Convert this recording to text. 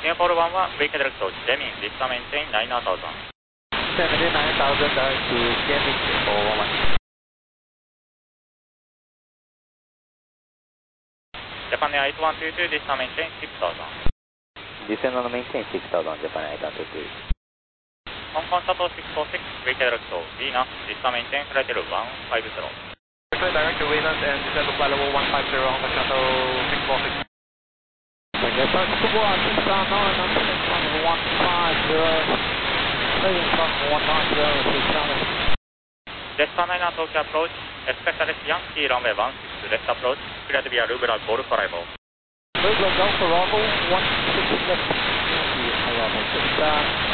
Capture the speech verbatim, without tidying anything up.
Singapore oneは V ケデルクト、ジェミン、リスタメンテインナインナータウザン。 セブンティーナインタウザンダイトゥジェミンフォーワン。 Japan Air eight one two two, this time maintain six thousand. Descend on maintain six thousand, Japan eight one two two. Hong Kong Shuttle six four six, V K Direct to Venus, this time maintain flight level one five zero. Direct to Venus and descend to flight level one five zero on the Shuttle six four six. Japan two one six nine, one five zero. Heading from one five zero to Charlie. Delta nine Tokyo approach, Specialist Yankee runway one six, left approach, cleared via Lubra Golf arrival. Lubra Golf arrival, one six left, Yankee arrival, just uh,